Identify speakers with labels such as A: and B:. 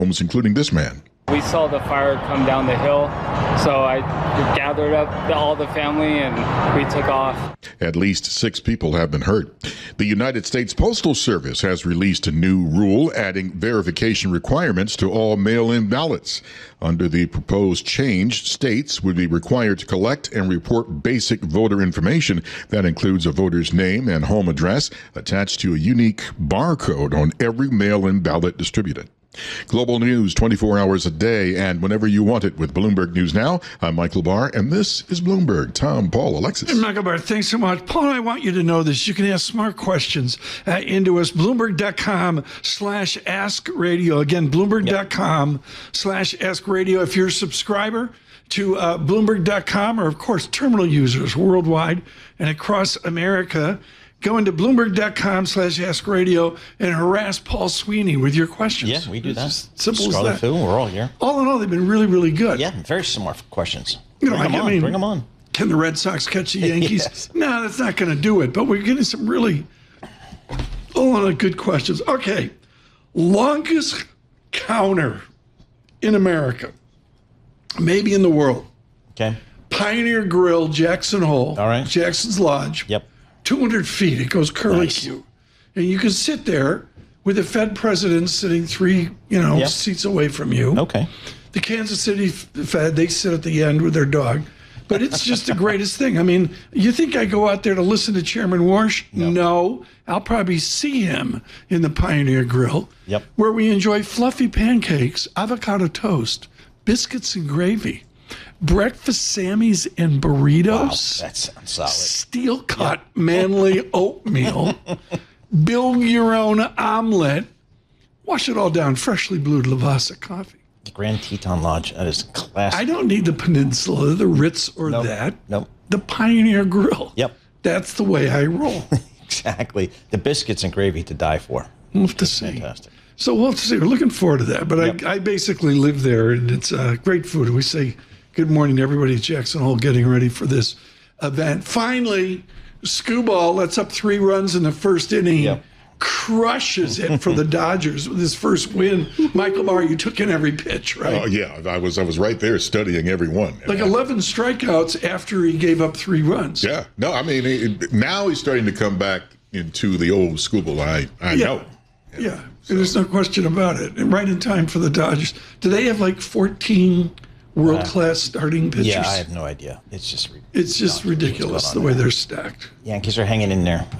A: homes, including this man.
B: We saw the fire come down the hill, so I gathered up all the family and we took off.
A: At least 6 people have been hurt. The United States Postal Service has released a new rule adding verification requirements to all mail-in ballots. Under the proposed change, states would be required to collect and report basic voter information. That includes a voter's name and home address attached to a unique barcode on every mail-in ballot distributed. Global news 24 hours a day and whenever you want it with Bloomberg News Now. I'm Michael Barr, and this is Bloomberg. Tom, Paul, Alexis.
C: And Michael Barr, thanks so much. Paul, I want you to know this. You can ask smart questions into us. Bloomberg.com/askradio. Again, Bloomberg.com/askradio. If you're a subscriber to Bloomberg.com, or of course, terminal users worldwide and across America, go into Bloomberg.com/askradio and harass Paul Sweeney with your questions.
D: Yeah, we do that.
C: Simple as
D: Scroll
C: that.
D: through, we're all here.
C: All in all, they've been really, really good.
D: Yeah, very smart questions.
C: Bring
D: them on.
C: Can the Red Sox catch the Yankees?
D: Yes.
C: No, that's not going to do it. But we're getting some really good questions. Okay, longest counter in America, maybe in the world.
D: Okay.
C: Pioneer Grill, Jackson Hole.
D: All right.
C: Jackson's Lodge.
D: Yep.
C: 200 feet. It goes curlicue. And you can sit there with the Fed president sitting 3, seats away from you.
D: Okay.
C: The Kansas City Fed, they sit at the end with their dog. But it's just the greatest thing. I mean, you think I go out there to listen to Chairman Warsh? No. I'll probably see him in the Pioneer Grill, where we enjoy fluffy pancakes, avocado toast, biscuits and gravy, breakfast Sammys and burritos.
D: Wow, that sounds solid.
C: Steel-cut manly oatmeal, build your own omelet, wash it all down, freshly brewed Lavazza coffee.
D: The Grand Teton Lodge, that is classic.
C: I don't need the Peninsula, the Ritz, or that.
D: Nope.
C: The Pioneer Grill.
D: Yep.
C: That's the way I roll.
D: Exactly. The biscuits and gravy to die for.
C: We'll have to see.
D: Fantastic.
C: So we'll have to see. We're looking forward to that. But I basically live there, and it's great food. We say good morning to everybody at Jackson Hole getting ready for this event. Finally, Skubal lets up 3 runs in the first inning. Crushes it for the Dodgers with his first win. Michael Barr, you took in every pitch, right?
A: Oh, yeah. I was right there studying every one.
C: Like 11 strikeouts after he gave up 3 runs.
A: Yeah. No, I mean, now he's starting to come back into the old Skubal. I know.
C: Yeah. There's no question about it. And right in time for the Dodgers. Do they have like 14 world-class starting pitchers?
D: Yeah, I have no idea. It's just
C: ridiculous the way they're stacked.
D: Yankees are hanging in there.